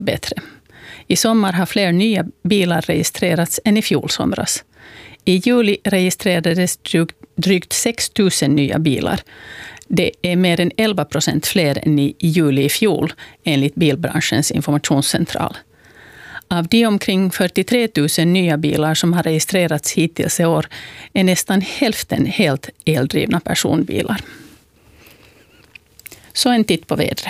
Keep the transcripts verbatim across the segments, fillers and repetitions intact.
bättre. I sommar har fler nya bilar registrerats än i fjol somras. I juli registrerades drygt sex tusen nya bilar. Det är mer än elva procent fler än i juli i fjol, enligt bilbranschens informationscentral. Av de omkring fyrtiotre tusen nya bilar som har registrerats hittills i år är nästan hälften helt eldrivna personbilar. Så en titt på vädret.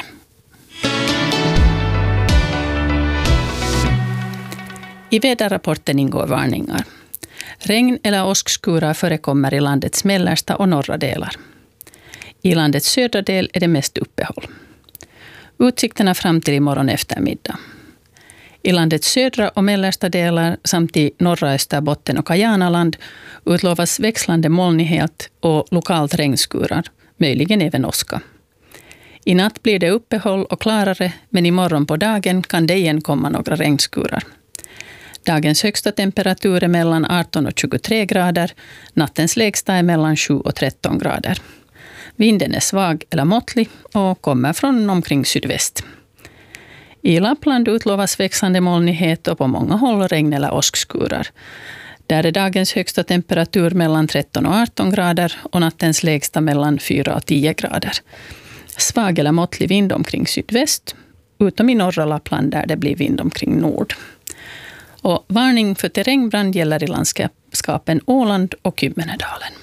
I väderrapporten ingår varningar. Regn eller åskskurar förekommer i landets mellersta och norra delar. I landets södra del är det mest uppehåll. Utsikterna fram till imorgon eftermiddag. I landets södra och mellersta delar samt i norra Österbotten och Kajanaland utlovas växlande molnighet och lokalt regnskurar, möjligen även åska. I natt blir det uppehåll och klarare, men imorgon på dagen kan det igen komma några regnskurar. Dagens högsta temperatur är mellan arton och tjugotre grader, nattens lägsta är mellan sju och tretton grader. Vinden är svag eller måttlig och kommer från omkring sydväst. I Lappland utlovas växande molnighet och på många håll regn eller åskskurar. Där är dagens högsta temperatur mellan tretton och arton grader och nattens lägsta mellan fyra och tio grader. Svag eller måttlig vind omkring sydväst, utom i norra Lappland där det blir vind omkring nord. Och varning för terrängbrand gäller i landskapen Åland och Kymmenedalen.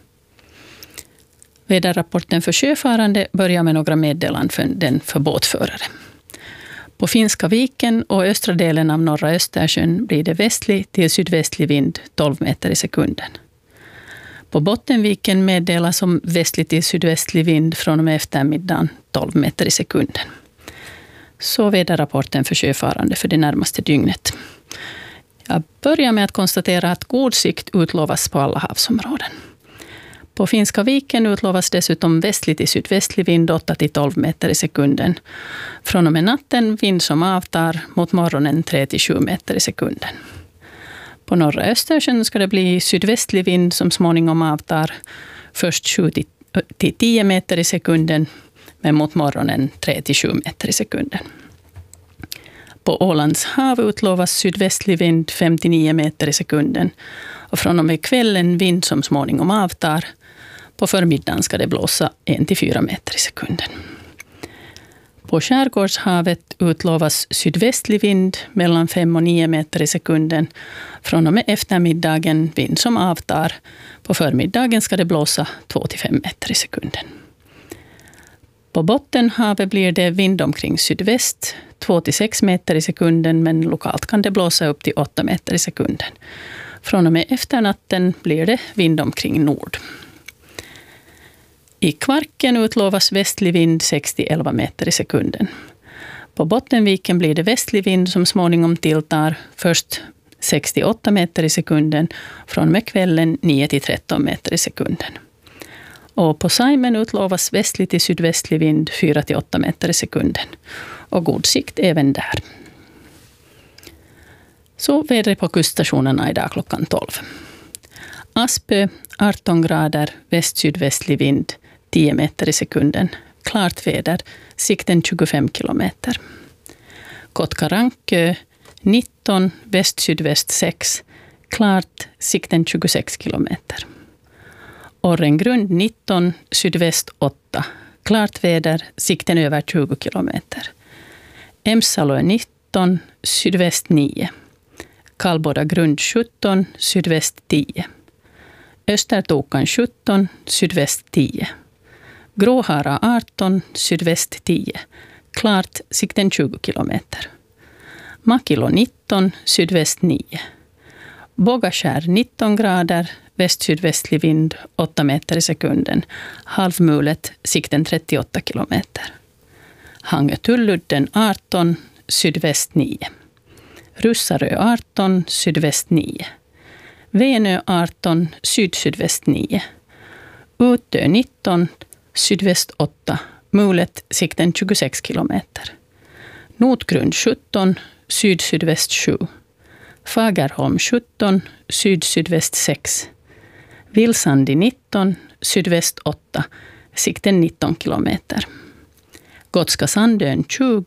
Väderrapporten för sjöfarande börjar med några meddelanden för båtförare. På Finska viken och östra delen av norra Östersjön blir det västlig till sydvästlig vind tolv meter i sekunden. På Bottenviken meddelas om västlig till sydvästlig vind från och med eftermiddagen tolv meter i sekunden. Så väderrapporten för sjöfarande för det närmaste dygnet. Jag börjar med att konstatera att god sikt utlovas på alla havsområden. På Finska viken utlovas dessutom västlig till sydvästlig vind åtta till tolv meter i sekunden. Från och med natten vind som avtar, mot morgonen tre till sju meter i sekunden. På norra Östersjön ska det bli sydvästlig vind som småningom avtar, först sju till tio meter i sekunden, men mot morgonen tre till sju meter i sekunden. På Ålands hav utlovas sydvästlig vind fem till nio meter i sekunden och från och med kvällen vind som småningom avtar. På förmiddagen ska det blåsa en till fyra meter i sekunden. På Skärgårdshavet utlovas sydvästlig vind mellan fem och nio meter i sekunden. Från och med eftermiddagen vind som avtar. På förmiddagen ska det blåsa två till fem meter i sekunden. På Bottenhavet blir det vind omkring sydväst, två till sex meter i sekunden, men lokalt kan det blåsa upp till åtta meter i sekunden. Från och med efternatten blir det vind omkring nord. I Kvarken utlovas västlig vind sex till elva meter i sekunden. På Bottenviken blir det västlig vind som småningom tilltar, först sex till åtta meter i sekunden, från och med kvällen nio till tretton meter i sekunden. Och på Saimen utlovas västlig till sydvästlig vind fyra till åtta meter i sekunden. Och god sikt även där. Så vädret på kuststationerna idag klockan tolv. Aspö arton grader, väst-sydvästlig vind tio meter i sekunden. Klart väder, sikten tjugofem kilometer. Kotkarankö nitton, väst-sydväst sex. Klart, sikten tjugosex kilometer. Orrengrund nitton, sydväst åtta. Klart väder, sikten över tjugo kilometer. Emsalö nitton, sydväst nio. Kallboda grund sjutton, sydväst tio. Östertokan sjutton, sydväst tio. Gråhara arton, sydväst tio. Klart, sikten tjugo kilometer. Makilo nitton, sydväst nio. Bågaskär nitton grader, väst-sydvästlig vind åtta meter i sekunden. Halvmulet, sikten trettioåtta kilometer. Hangö-Tulludden arton, sydväst nio. Russarö arton, sydväst nio. Venö arton, syd-sydväst nio. Utö nitton, sydväst åtta. Mulet, sikten tjugosex kilometer. Notgrund sjutton, syd-sydväst sju. Fagerholm sjutton, syd-sydväst sex. Vilsandi nitton, sydväst åtta. Sikten nitton kilometer. Gotska Sandön tjugo,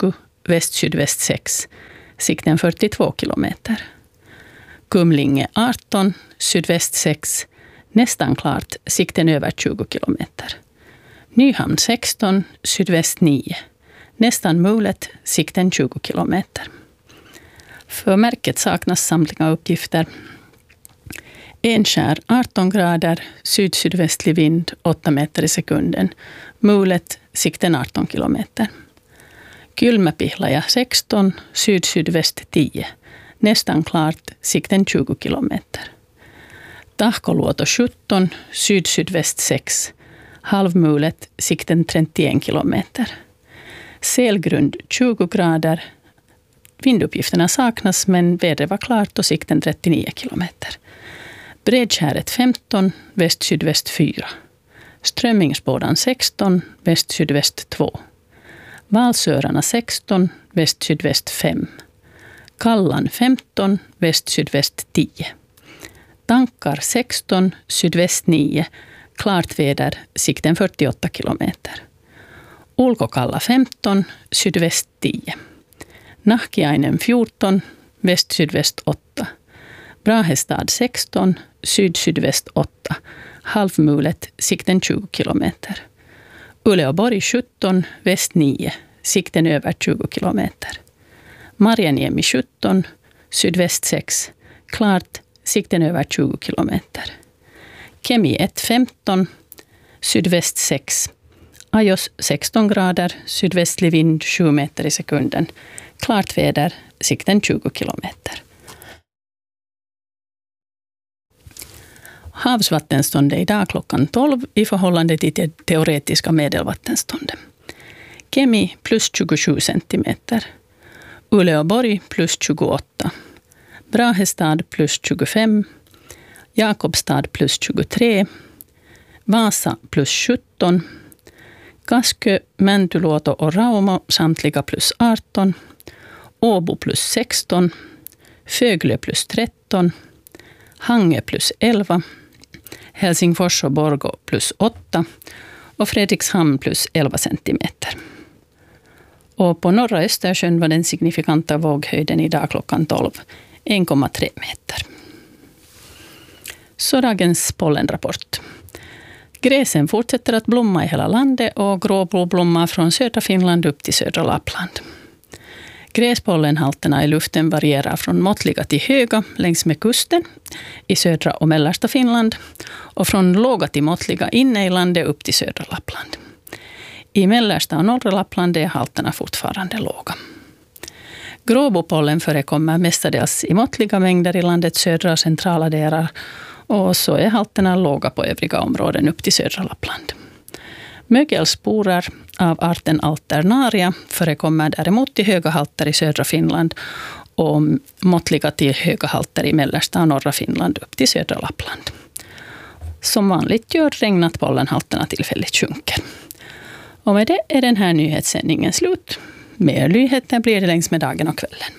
väst-sydväst sex, sikten fyrtiotvå kilometer. Kumlinge arton, sydväst sex, nästan klart, sikten över tjugo kilometer. Nyhamn sexton, sydväst nio, nästan mulet, sikten tjugo kilometer. För märket saknas samtliga uppgifter. Enskär arton grader, syd-sydvästlig vind åtta meter i sekunden. Mulet, sikten arton kilometer. Kylmäpihlaja sexton, syd-sydväst tio. Nästan klart, sikten tjugo kilometer. Tahkoluoto sjutton, syd-sydväst sex. Halvmulet, sikten trettioen kilometer. Selgrund tjugo grader. Vinduppgifterna saknas, men vädret var klart och sikten trettionio kilometer. Bredskäret femton, väst-sydväst fyra. Strömmingsbådan sexton, väst-sydväst två. Valsörarna sexton, väst-sydväst fem. Kallan femton, väst-sydväst tio. Tankar sexton, sydväst nio. Klart väder, sikten fyrtioåtta kilometer. Ulkokalla femton, sydväst tio. Nahkiainen fjorton, väst-sydväst åtta. Brahestad sexton, syd-sydväst åtta. Halvmulet, sikten tjugo kilometer. Uleåborg sjutton, väst nio. Sikten över tjugo kilometer. Marjaniemi sjutton, sydväst sex. Klart, sikten över tjugo kilometer. Kemi ett femton, sydväst sex. Ajos sexton grader, sydvästlig vind sju meter i sekunden. Klart väder, sikten tjugo kilometer. Havsvattenståndet idag klockan tolv i förhållande till det teoretiska medelvattenståndet. Kemi plus tjugosju centimeter. Uleåborg plus tjugoåtta. Brahestad plus tjugofem. Jakobstad plus tjugotre. Vasa plus sjutton. Kaskö, Mäntyluoto och Raumo samtliga plus arton. Åbo plus sexton. Föglö plus tretton. Hangö plus elva. Helsingfors och Borgå plus åtta. Och Fredrikshamn plus elva centimeter. Och på norra Östersjön var den signifikanta våghöjden idag klockan tolv en komma tre meter. Så dagens pollenrapport. Gräsen fortsätter att blomma i hela landet och gråbo blommar från södra Finland upp till södra Lappland. Gräspollenhalterna i luften varierar från måttliga till höga längs med kusten i södra och mellersta Finland och från låga till måttliga inne i landet upp till södra Lappland. I mellersta och norra Lappland är halterna fortfarande låga. Gråbopollen förekommer mestadels i måttliga mängder i landets södra och centrala delar och så är halterna låga på övriga områden upp till södra Lappland. Mögelsporer av arten Alternaria förekommer däremot i höga halter i södra Finland och måttliga till höga halter i mellersta och norra Finland upp till södra Lappland. Som vanligt gör regn att pollenhalterna tillfälligt sjunker. Och med det är den här nyhetssändningen slut. Mer nyheter blir det längs med dagen och kvällen.